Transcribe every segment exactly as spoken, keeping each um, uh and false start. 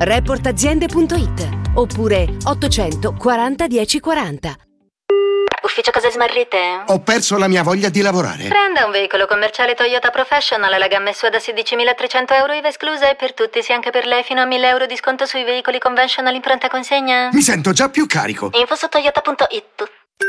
report aziende punto it oppure ottocento quaranta dieci quaranta. Ufficio cose smarrite? Ho perso la mia voglia di lavorare. Prenda un veicolo commerciale Toyota Professional, la gamma è sua da sedicimilatrecento euro, I V A esclusa, e per tutti, sia anche per lei, fino a mille euro di sconto sui veicoli conventional in pronta consegna. Mi sento già più carico. Info su toyota punto it.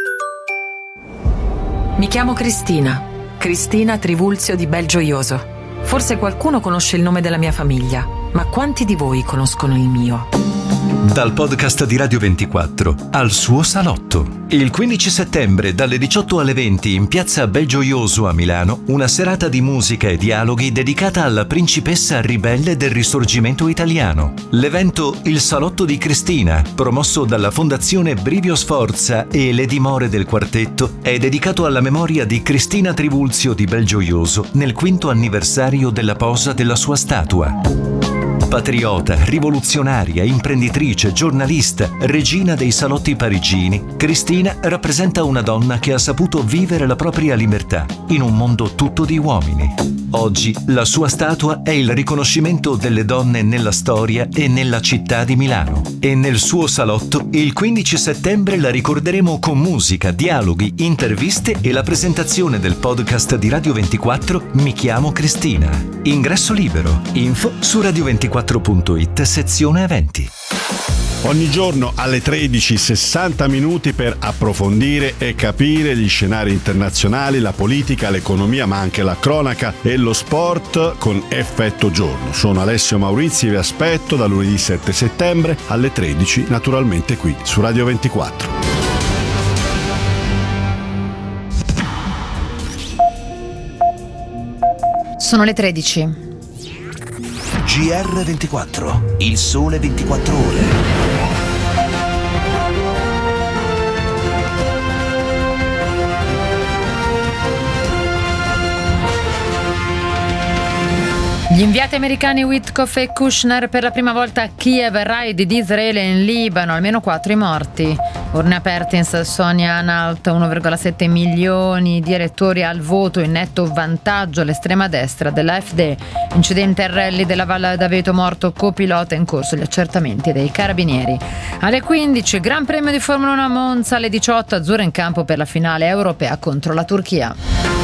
Mi chiamo Cristina, Cristina Trivulzio di Belgioioso. Forse qualcuno conosce il nome della mia famiglia, ma quanti di voi conoscono il mio? Dal podcast di Radio ventiquattro al suo salotto. Il quindici settembre dalle diciotto alle venti in piazza Belgioioso a Milano, una serata di musica e dialoghi dedicata alla principessa ribelle del risorgimento italiano. L'evento Il Salotto di Cristina, promosso dalla Fondazione Brivio Sforza e le dimore del quartetto, è dedicato alla memoria di Cristina Trivulzio di Belgioioso nel quinto anniversario della posa della sua statua. Patriota, rivoluzionaria, imprenditrice, giornalista, regina dei salotti parigini, Cristina rappresenta una donna che ha saputo vivere la propria libertà in un mondo tutto di uomini. Oggi la sua statua è il riconoscimento delle donne nella storia e nella città di Milano. E nel suo salotto il quindici settembre la ricorderemo con musica, dialoghi, interviste e la presentazione del podcast di Radio ventiquattro Mi chiamo Cristina. Ingresso libero. Info su radio ventiquattro punto it, sezione eventi. Ogni giorno alle tredici, sessanta minuti per approfondire e capire gli scenari internazionali, la politica, l'economia, ma anche la cronaca e lo sport con Effetto Giorno. Sono Alessio Maurizi e vi aspetto da lunedì sette settembre alle tredici, naturalmente qui su Radio ventiquattro. Sono le tredici. G R ventiquattro, il sole ventiquattro ore. Gli inviati americani Witkoff e Kushner per la prima volta a Kiev, raid di Israele in Libano, almeno quattro i morti. Urne aperte in Sassonia-Anhalt, uno virgola sette milioni di elettori al voto in netto vantaggio all'estrema destra dell'A F D. Incidente al rally della Valle d'Aveto, morto copilota, in corso gli accertamenti dei carabinieri. Alle quindici, Gran Premio di Formula uno a Monza, alle diciotto, azzurra in campo per la finale europea contro la Turchia.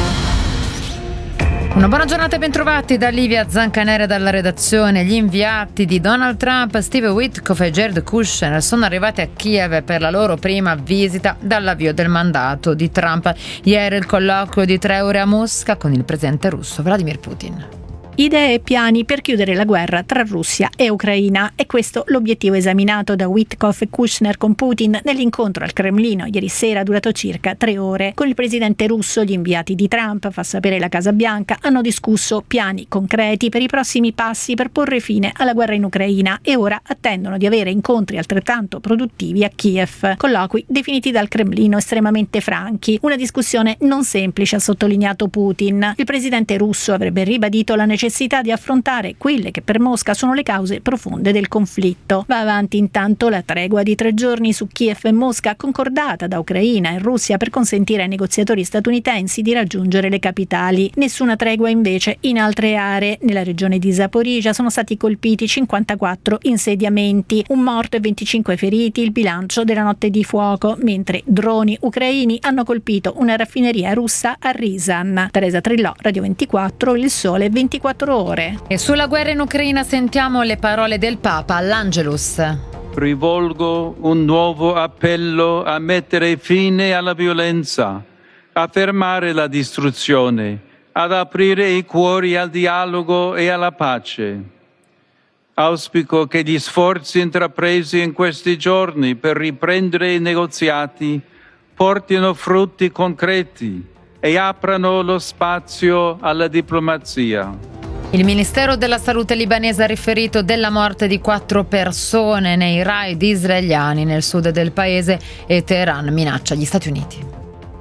Una buona giornata e bentrovati da Livia Zancanera dalla redazione. Gli inviati di Donald Trump, Steve Witkoff e Jared Kushner, sono arrivati a Kiev per la loro prima visita dall'avvio del mandato di Trump. Ieri il colloquio di tre ore a Mosca con il presidente russo Vladimir Putin. Idee e piani per chiudere la guerra tra Russia e Ucraina. È questo l'obiettivo esaminato da Witkoff e Kushner con Putin nell'incontro al Cremlino ieri sera, durato circa tre ore. Con il presidente russo, gli inviati di Trump, fa sapere la Casa Bianca, hanno discusso piani concreti per i prossimi passi per porre fine alla guerra in Ucraina e ora attendono di avere incontri altrettanto produttivi a Kiev. Colloqui definiti dal Cremlino estremamente franchi. Una discussione non semplice, ha sottolineato Putin. Il presidente russo avrebbe ribadito la necessità di affrontare quelle che per Mosca sono le cause profonde del conflitto. Va avanti intanto la tregua di tre giorni su Kiev e Mosca, concordata da Ucraina e Russia per consentire ai negoziatori statunitensi di raggiungere le capitali. Nessuna tregua invece in altre aree. Nella regione di Zaporizhzhia sono stati colpiti cinquantaquattro insediamenti, un morto e venticinque feriti, il bilancio della notte di fuoco, mentre droni ucraini hanno colpito una raffineria russa a Ryazan. Teresa Trillò, Radio ventiquattro, il sole ventiquattro ore. E sulla guerra in Ucraina sentiamo le parole del Papa all'Angelus. Rivolgo un nuovo appello a mettere fine alla violenza, a fermare la distruzione, ad aprire i cuori al dialogo e alla pace. Auspico che gli sforzi intrapresi in questi giorni per riprendere i negoziati portino frutti concreti e aprano lo spazio alla diplomazia. Il Ministero della Salute libanese ha riferito della morte di quattro persone nei raid israeliani nel sud del paese e Teheran minaccia gli Stati Uniti.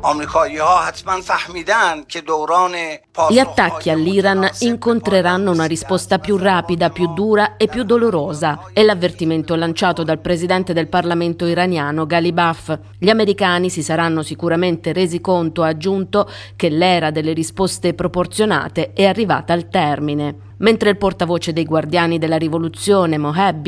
Gli attacchi all'Iran incontreranno una risposta più rapida, più dura e più dolorosa. È l'avvertimento lanciato dal presidente del Parlamento iraniano Ghalibaf. Gli americani si saranno sicuramente resi conto, ha aggiunto, che l'era delle risposte proporzionate è arrivata al termine. Mentre il portavoce dei Guardiani della Rivoluzione, Mohabbi,